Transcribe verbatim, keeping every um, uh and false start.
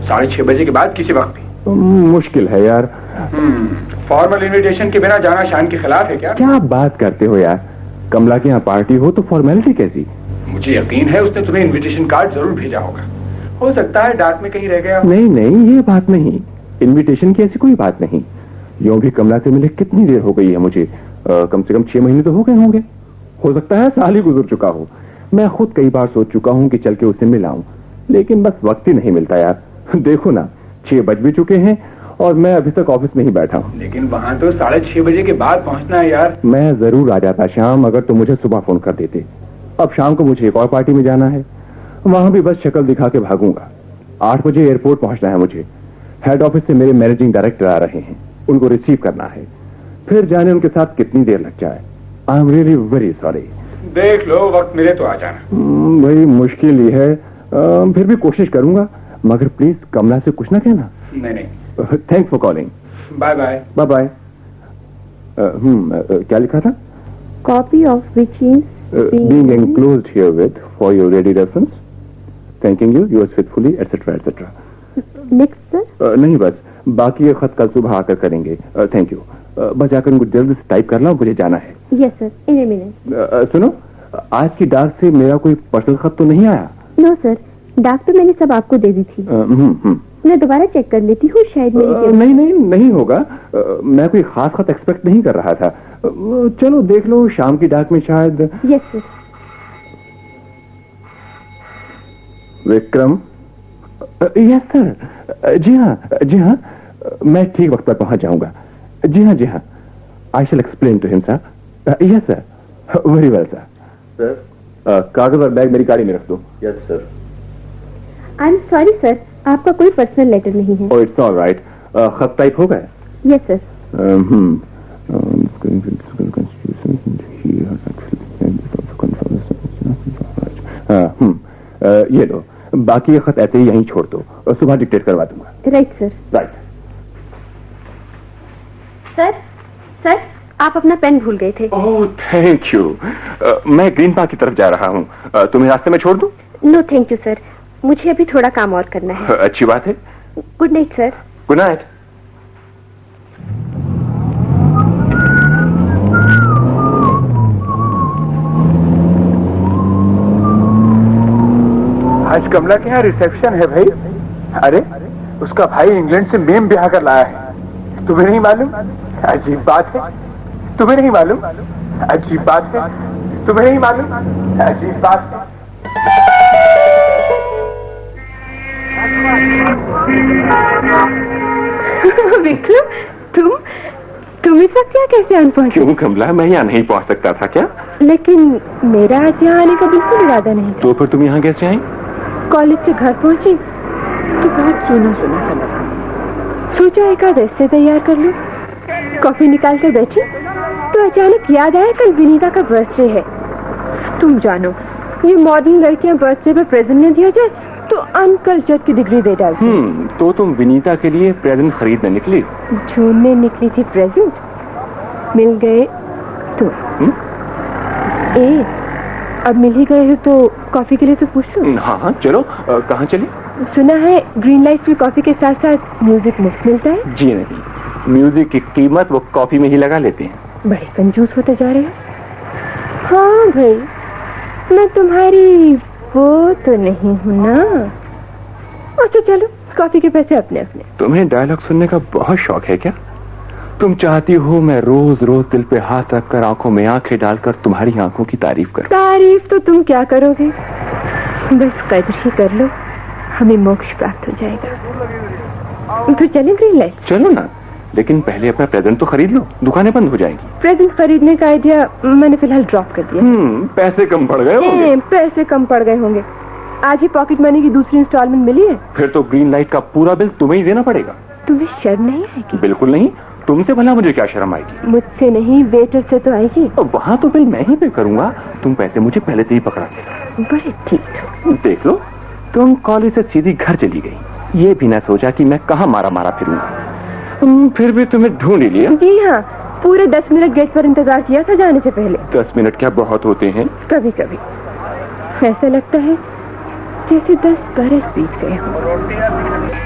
साढ़े छह बजे के बाद किसी वक्त भी? मुश्किल है यार। फॉर्मल इनविटेशन के बिना जाना शान के खिलाफ है क्या? क्या बात करते हो यार, कमला के यहाँ पार्टी हो तो फॉर्मेलिटी कैसी? मुझे यकीन है उसने तुम्हें इनविटेशन कार्ड जरूर भेजा होगा। हो सकता है डाक में कहीं रह गया। नहीं नहीं, ये बात नहीं, इनविटेशन की ऐसी कोई बात नहीं। यूं भी कमला से मिले कितनी देर हो गई है मुझे, आ, कम से कम छह महीने तो हो गए होंगे। हो सकता है साल ही गुजर चुका हो। मैं खुद कई बार सोच चुका हूं कि चल के उससे मिलाऊं, लेकिन बस वक्त ही नहीं मिलता यार। देखो ना, छह बज भी चुके हैं और मैं अभी तक ऑफिस में ही बैठा हूं। लेकिन वहां तो साढ़े छह बजे के बाद पहुंचना है यार। मैं जरूर आ जाता शाम, अगर तुम मुझे सुबह फोन कर देते। अब शाम को मुझे एक और पार्टी में जाना है, वहां भी बस शक्ल दिखा के भागूंगा। आठ बजे एयरपोर्ट पहुंचना है मुझे। हेड ऑफिस से मेरे मैनेजिंग डायरेक्टर आ रहे हैं, उनको रिसीव करना है। फिर जाने उनके साथ कितनी देर लग जाए। I am really very sorry. देख लो, वक्त मिले तो आ जाना। भाई मुश्किल ही है, आ, फिर भी कोशिश करूंगा, मगर प्लीज कमला से कुछ ना कहना। नहीं नहीं। Thanks for calling. Bye bye. Bye bye. हम्म क्या लिखा था? Copy of which is being enclosed herewith for your ready reference, thanking you, yours faithfully, etc etc. Next sir? नहीं, बस बाकी ये खत कल सुबह आकर करेंगे। Thank you. बस जाकर कुछ जल्द से टाइप कर लो, मुझे जाना है। Yes sir, in a minute. सुनो, आज की डाक से मेरा कोई पर्सनल खत तो नहीं आया? नो सर, डाक तो मैंने सब आपको दे दी थी। हम्म हम्म मैं दोबारा चेक कर लेती हूँ, शायद मेरी। नहीं नहीं नहीं होगा, आ, मैं कोई खास खत एक्सपेक्ट नहीं कर रहा था। आ, चलो देख लो, शाम की डाक में शायद। Yes sir. Vikram. Yes sir. जी हाँ जी हाँ, मैं ठीक वक्त पर पहुंच जाऊंगा। जी हाँ जी हाँ, आई शैल explain to him sir. Yes sir, very well sir. Sir कागज और बैग मेरी गाड़ी में रख दो। Yes sir. I am sorry sir, आपका कोई पर्सनल लेटर नहीं है। Oh it's all right. खत टाइप हो गए? Yes sir. हम्म ये लो, बाकी ये खत ऐसे ही यहीं छोड़ दो, सुबह डिक्टेट करवा दूंगा। Right sir. Right. Sir sir, आप अपना पेन भूल गए थे। Oh thank you. मैं ग्रीन पार्क की तरफ जा रहा हूँ, तुम्हें रास्ते में छोड़ दूं? नो थैंक यू सर, मुझे अभी थोड़ा काम और करना है। अच्छी बात है। Good night sir. Good night. आज कमला के यहाँ रिसेप्शन है भाई। अरे उसका भाई इंग्लैंड से मेम ब्याह कर लाया है, तुम्हें नहीं मालूम? अजीब बात है, तुम्हें नहीं मालूम? अजीब बात है, तुम्हें नहीं मालूम? अजीब बात है। विक्रम, तुम तुम इस वक्त यहाँ कैसे आन पहुंचे? क्यों कमला, मैं यहाँ नहीं पहुंच सकता था क्या? लेकिन मेरा आज यहाँ आने का बिल्कुल इरादा नहीं था। तो फिर तुम यहाँ कैसे आई? कॉलेज से घर पहुंची तो बहुत सुना सुना सा लगा। सोचा एक आध ऐसे तैयार कर लूं। कॉफी निकाल कर बैठी तो अचानक याद आया कल विनीता का बर्थडे है। तुम जानो, ये मॉडर्न लड़कियां बर्थडे पे प्रेजेंट न दिया जाए तो अनकल्चर्ड की डिग्री दे डालती। हम्म तो तुम विनीता के लिए प्रेजेंट खरीदने निकली? ढूंढने निकली थी प्रेजेंट, मिल गए तो। ए, अब मिल ही गए हो तो कॉफी के लिए तो पूछ लो। हाँ हाँ चलो, कहाँ चले? सुना है ग्रीन लाइट में कॉफी के साथ साथ म्यूजिक मुफ्त मिलता है। जी नहीं, म्यूजिक की कीमत वो कॉफी में ही लगा लेते हैं। बड़े कंजूस होते जा रहे हो। हाँ भाई, मैं तुम्हारी वो तो नहीं हूँ ना। अच्छा चलो, कॉफी के पैसे अपने अपने। तुम्हें डायलॉग सुनने का बहुत शौक है क्या? तुम चाहती हो मैं रोज रोज दिल पे हाथ रखकर आंखों में आंखें डालकर तुम्हारी आंखों की तारीफ करूं? तारीफ तो तुम क्या करोगे, बस कदर ही कर लो, हमें मोक्ष प्राप्त हो जाएगा। तो चलें ग्रीन लाइट? चलो ना, लेकिन पहले अपना प्रेजेंट तो खरीद लो, दुकानें बंद हो जाएंगी। प्रेजेंट खरीदने का आइडिया मैंने फिलहाल ड्रॉप कर दिया। हम्म पैसे कम पड़ गए होंगे। पैसे कम पड़ गए होंगे। आज ही पॉकेट मनी की दूसरी इंस्टॉलमेंट मिली है। फिर तो ग्रीन लाइट का पूरा बिल तुम्हें ही देना पड़ेगा। तुम्हें शर्म नहीं आएगी? बिल्कुल नहीं, तुमसे भला मुझे क्या शर्म आएगी? मुझसे नहीं, वेटर से तो आएगी। वहाँ तो बिल मैं ही पे करूंगा, तुम पैसे मुझे पहले से ही पकड़ा देना। बड़े ठीक। देख लो, तुम कॉलेज से सीधी घर चली गई, ये भी ना सोचा कि मैं कहाँ मारा मारा फिरूंगा। फिर भी तुम्हें ढूंढ ही लिया। जी हाँ, पूरे दस मिनट गेट पर इंतजार किया था जाने से पहले। दस मिनट क्या बहुत होते हैं? कभी कभी ऐसा लगता है जैसे दस बरस बीत गए हों।